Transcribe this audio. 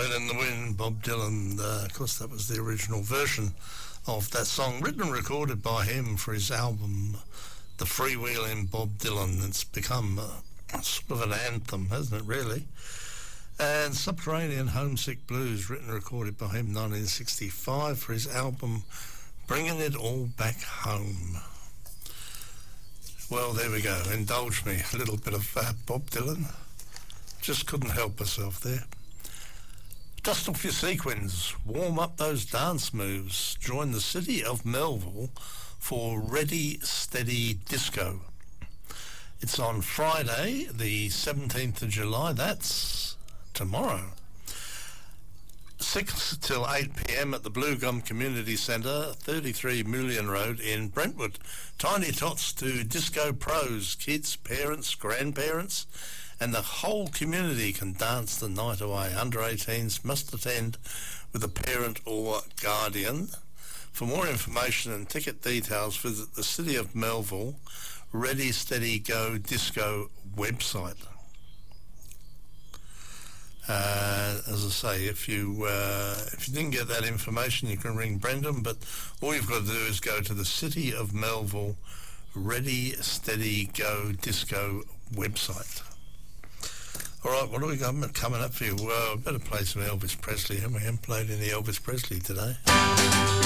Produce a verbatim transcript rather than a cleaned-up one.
Blowing in the Wind, Bob Dylan. Uh, of course, that was the original version of that song, written and recorded by him for his album, The Freewheeling Bob Dylan. It's become uh, sort of an anthem, hasn't it, really? And Subterranean Homesick Blues, written and recorded by him in nineteen sixty-five for his album, Bringing It All Back Home. Well, there we go. Indulge me. A little bit of uh, Bob Dylan. Just couldn't help myself there. Dust off your sequins, warm up those dance moves. Join the city of Melville for Ready Steady Disco. It's on Friday, the seventeenth of July. That's tomorrow. six till eight p.m. at the Blue Gum Community Centre, thirty-three Mullion Road in Brentwood. Tiny tots to disco pros, kids, parents, grandparents, and the whole community can dance the night away. Under eighteens must attend with a parent or guardian. For more information and ticket details, visit the City of Melville Ready Steady Go Disco website. Uh, as I say, if you uh, if you didn't get that information, you can ring Brendan, but all you've got to do is go to the City of Melville Ready Steady Go Disco website. All right, what do we got coming up for you? Well, better play some Elvis Presley, haven't we? Haven't played any Elvis Presley today.